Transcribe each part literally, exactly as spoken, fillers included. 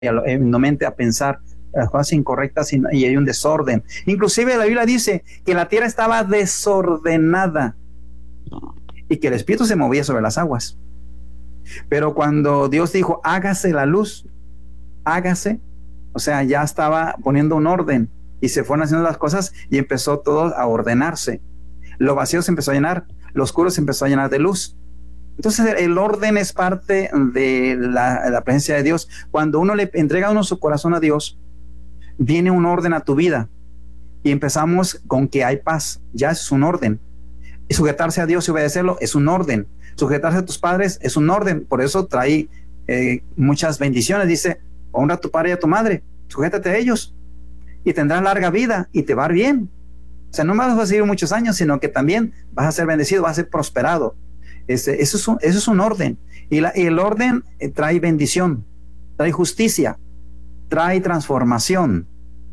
en la mente a pensar las cosas incorrectas y, y hay un desorden. Inclusive la Biblia dice que la tierra estaba desordenada y que el Espíritu se movía sobre las aguas. Pero cuando Dios dijo, hágase la luz, hágase, o sea, ya estaba poniendo un orden y se fueron haciendo las cosas y empezó todo a ordenarse. Lo vacío se empezó a llenar, lo oscuro se empezó a llenar de luz. Entonces el orden es parte de la, la presencia de Dios. Cuando uno le entrega uno su corazón a Dios, viene un orden a tu vida y empezamos con que hay paz, ya es un orden. Y sujetarse a Dios y obedecerlo es un orden. Sujetarse a tus padres es un orden, por eso trae eh, muchas bendiciones. Dice, honra a tu padre y a tu madre, sujétate a ellos y tendrás larga vida y te va a ir bien. O sea, no vas a vivir muchos años, sino que también vas a ser bendecido, vas a ser prosperado. Este, eso, es un, eso es un orden. Y, la, y el orden eh, trae bendición, trae justicia, trae transformación,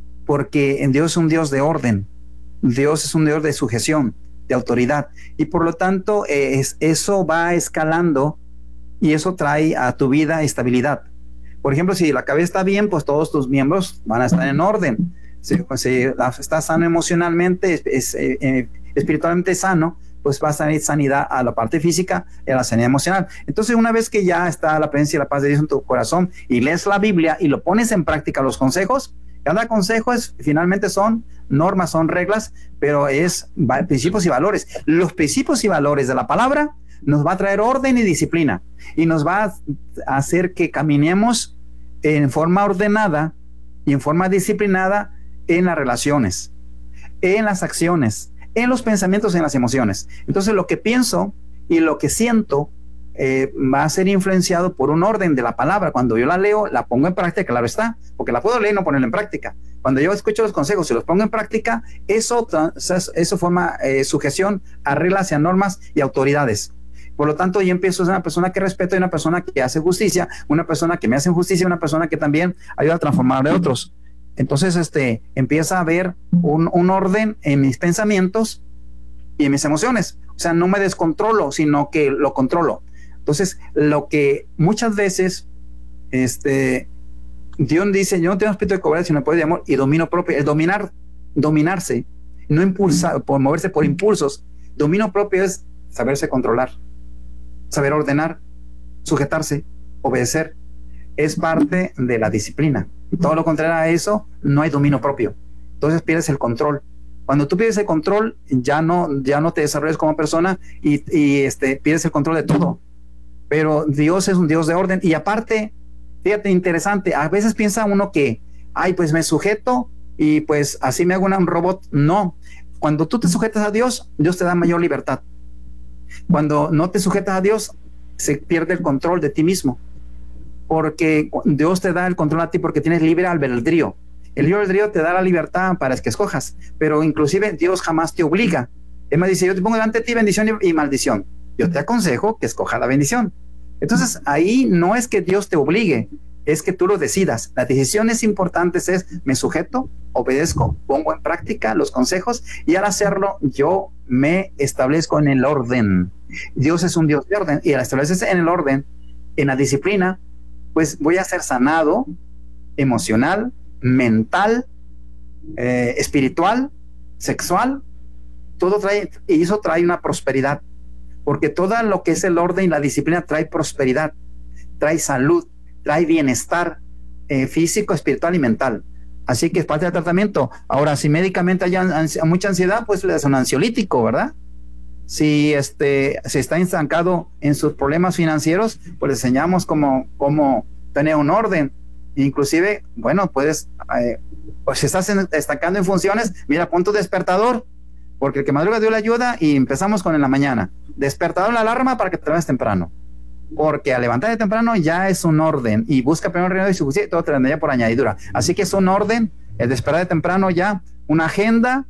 porque Dios es un Dios de orden. Dios es un Dios de sujeción, de autoridad. Y por lo tanto, eh, es, eso va escalando y eso trae a tu vida estabilidad. Por ejemplo, si la cabeza está bien, pues todos tus miembros van a estar en orden. Si, pues, si estás sano emocionalmente, es, es, eh, espiritualmente sano, pues va a tener sanidad a la parte física y a la sanidad emocional. Entonces, una vez que ya está la presencia y la paz de Dios en tu corazón y lees la Biblia y lo pones en práctica, los consejos, cada consejo es, finalmente son normas, son reglas, pero es va, principios y valores. Los principios y valores de la palabra nos va a traer orden y disciplina y nos va a hacer que caminemos en forma ordenada y en forma disciplinada en las relaciones, en las acciones, en los pensamientos, en las emociones. Entonces lo que pienso y lo que siento eh, va a ser influenciado por un orden de la palabra. Cuando yo la leo, la pongo en práctica, claro está, porque la puedo leer y no ponerla en práctica. Cuando yo escucho los consejos y los pongo en práctica, eso, eso forma eh, sujeción a reglas y a normas y autoridades. Por lo tanto, yo empiezo a ser una persona que respeto y una persona que hace justicia, una persona que me hace justicia, una persona que también ayuda a transformar a otros. Entonces, este, empieza a haber un, un orden en mis pensamientos y en mis emociones. O sea, no me descontrolo, sino que lo controlo. Entonces, lo que muchas veces, este, Dios dice, yo no tengo espíritu de cobardía, sino de poder de amor y dominio propio. El dominar, dominarse, no impulsar, por moverse por impulsos. Dominio propio es saberse controlar, saber ordenar, sujetarse, obedecer. Es parte de la disciplina. Todo lo contrario a eso, no hay dominio propio. Entonces pierdes el control. Cuando tú pierdes el control, ya no, ya no te desarrollas como persona y, y este, pierdes el control de todo. Pero Dios es un Dios de orden. Y aparte, fíjate, interesante, a veces piensa uno que, ay, pues me sujeto y pues así me hago una, un robot. No. Cuando tú te sujetas a Dios, Dios te da mayor libertad. Cuando no te sujetas a Dios, se pierde el control de ti mismo. Porque Dios te da el control a ti porque tienes libre albedrío. El libre albedrío te da la libertad para que escojas, pero inclusive Dios jamás te obliga. Él me dice, yo te pongo delante de ti bendición y, y maldición. Yo te aconsejo que escoja la bendición. Entonces ahí no es que Dios te obligue, es que tú lo decidas. Las decisiones importantes es, me sujeto, obedezco, pongo en práctica los consejos y al hacerlo yo me establezco en el orden. Dios es un Dios de orden y al establecerse en el orden, en la disciplina, pues voy a ser sanado emocional, mental, eh, espiritual, sexual, todo trae, y eso trae una prosperidad, porque todo lo que es el orden y la disciplina trae prosperidad, trae salud, trae bienestar eh, físico, espiritual y mental. Así que es parte del tratamiento. Ahora, si médicamente hay ansi- mucha ansiedad, pues le das un ansiolítico, ¿verdad? Si este, se está estancado en sus problemas financieros, pues le enseñamos cómo, cómo tener un orden. Inclusive, bueno, puedes, eh, pues si estás en, estancando en funciones, mira, pon tu despertador, porque el que madruga Dios le ayuda y empezamos con en la mañana. Despertador, la alarma para que te levantes temprano. Porque al levantarte temprano ya es un orden y busca primero el reino de su justicia y todo te vendrá por añadidura. Así que es un orden, el despertar de temprano ya, una agenda,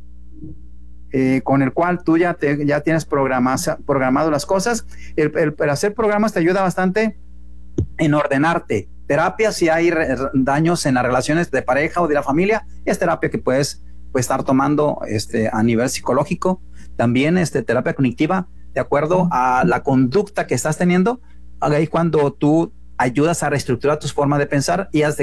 Eh, con el cual tú ya, te, ya tienes programado las cosas. El, el, el hacer programas te ayuda bastante en ordenarte. Terapia, si hay re, daños en las relaciones de pareja o de la familia, es terapia que puedes, puedes estar tomando este, a nivel psicológico. También este, terapia cognitiva, de acuerdo a la conducta que estás teniendo. Ahí cuando tú ayudas a reestructurar tus formas de pensar y haz de